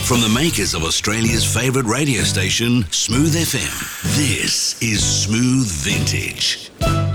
From the makers of Australia's favourite radio station, Smooth FM, this is Smooth Vintage.